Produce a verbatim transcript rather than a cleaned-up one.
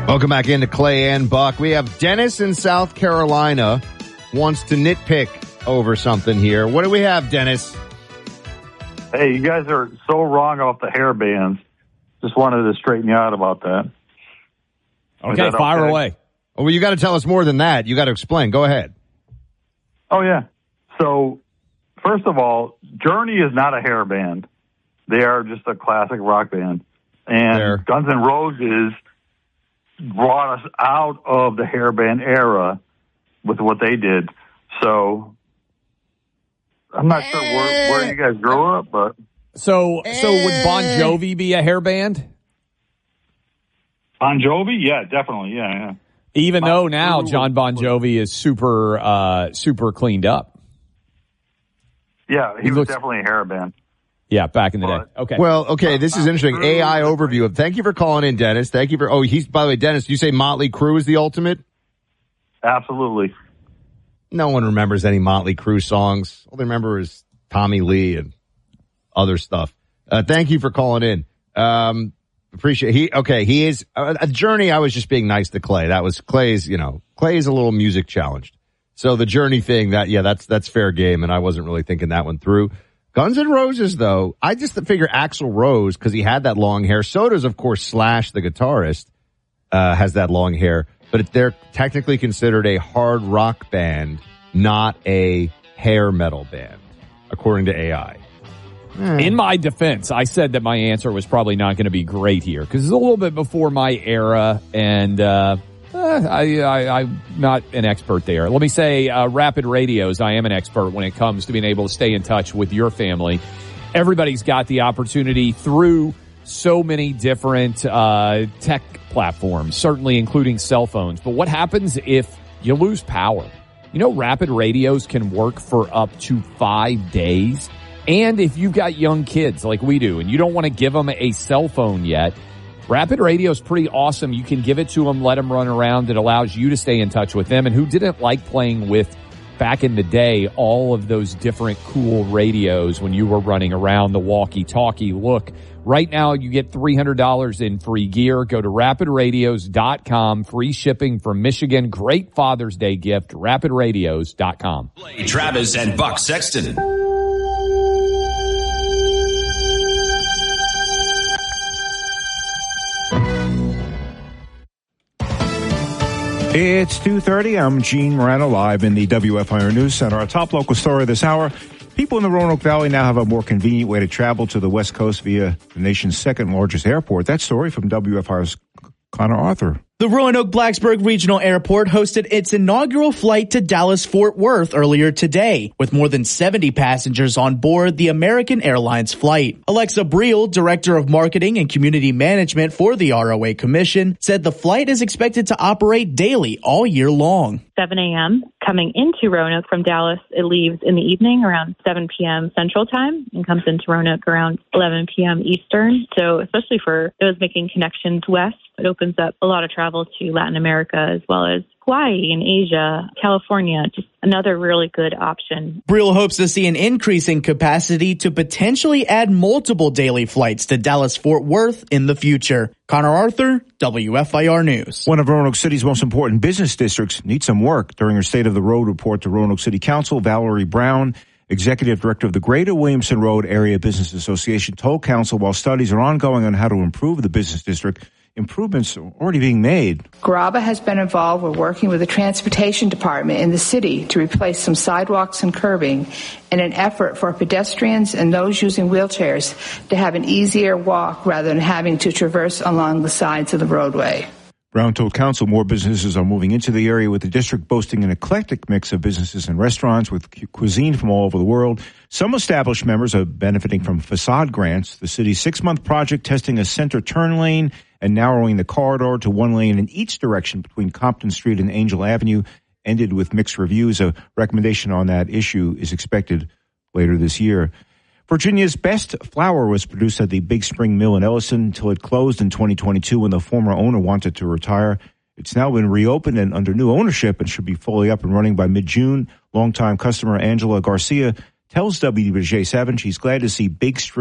Welcome back into Clay and Buck. We have Dennis in South Carolina wants to nitpick over something here. What do we have, Dennis? Hey, you guys are so wrong off the hair bands. Just wanted to straighten you out about that. Okay, fire okay? away. Oh, well, you got to tell us more than that. You got to explain. Go ahead. Oh, yeah. So, first of all, Journey is not a hair band. They are just a classic rock band. And there. Guns N' Roses brought us out of the hair band era with what they did. So, I'm not sure where, where you guys grew up, but... So, so would Bon Jovi be a hair band? Bon Jovi? Yeah, definitely. Yeah, yeah. Even bon though now John Bon Jovi is super, uh, super cleaned up. Yeah, he, he was looks, definitely a hair band. Yeah, back in the but, day. Okay. Well, okay, this is interesting. A I overview of. Thank you for calling in, Dennis. Thank you for. Oh, he's by the way, Dennis. Do you say Motley Crue is the ultimate? Absolutely. No one remembers any Motley Crue songs. All they remember is Tommy Lee and other stuff. Uh, thank you for calling in. Um, appreciate he. Okay, he is uh, a Journey. I was just being nice to Clay. That was Clay's. You know, Clay's a little music challenged. So the Journey thing, that yeah, that's that's fair game, and I wasn't really thinking that one through. Guns N' Roses, though, I just figure Axl Rose, because he had that long hair. So does, of course, Slash, the guitarist, uh, has that long hair. But they're technically considered a hard rock band, not a hair metal band, according to A I. Mm. In my defense, I said that my answer was probably not going to be great here because it's a little bit before my era, and uh, eh, I, I, I'm not an expert there. Let me say, uh, Rapid Radios, I am an expert when it comes to being able to stay in touch with your family. Everybody's got the opportunity through so many different uh, tech platforms, certainly including cell phones. But what happens if you lose power? You know, Rapid Radios can work for up to five days. And if you've got young kids like we do and you don't want to give them a cell phone yet, Rapid Radio is pretty awesome. You can give it to them, let them run around. It allows you to stay in touch with them. And who didn't like playing with, back in the day, all of those different cool radios when you were running around the walkie-talkie? Look, right now you get three hundred dollars in free gear. Go to rapid radios dot com. Free shipping from Michigan. Great Father's Day gift. rapid radios dot com. Travis and Buck Sexton. It's two thirty. I'm Gene Morano, live in the W F I R News Center. Our top local story this hour. People in the Roanoke Valley now have a more convenient way to travel to the West Coast via the nation's second largest airport. That story from W F I R's Connor Arthur. The Roanoke-Blacksburg Regional Airport hosted its inaugural flight to Dallas-Fort Worth earlier today, with more than seventy passengers on board the American Airlines flight. Alexa Briel, Director of Marketing and Community Management for the R O A Commission, said the flight is expected to operate daily all year long. seven a.m. coming into Roanoke from Dallas. It leaves in the evening around seven p.m. Central Time and comes into Roanoke around eleven p.m. Eastern. So especially for those making connections west, it opens up a lot of travel to Latin America as well as Hawaii and Asia, California, just another really good option. Briel hopes to see an increase in capacity to potentially add multiple daily flights to Dallas-Fort Worth in the future. Connor Arthur, W F I R News. One of Roanoke City's most important business districts needs some work. During her State of the Road report to Roanoke City Council, Valerie Brown, Executive Director of the Greater Williamson Road Area Business Association, told Council while studies are ongoing on how to improve the business district, improvements are already being made. GRABA has been involved with working with the Transportation Department in the city to replace some sidewalks and curbing in an effort for pedestrians and those using wheelchairs to have an easier walk rather than having to traverse along the sides of the roadway. Brown told Council more businesses are moving into the area, with the district boasting an eclectic mix of businesses and restaurants with cuisine from all over the world. Some established members are benefiting from facade grants. The city's six-month project testing a center turn lane and narrowing the corridor to one lane in each direction between Compton Street and Angel Avenue ended with mixed reviews. A recommendation on that issue is expected later this year. Virginia's best flour was produced at the Big Spring Mill in Elliston until it closed in twenty twenty-two when the former owner wanted to retire. It's now been reopened and under new ownership and should be fully up and running by mid-June. Longtime customer Angela Garcia tells W B J seven she's glad to see Big Spring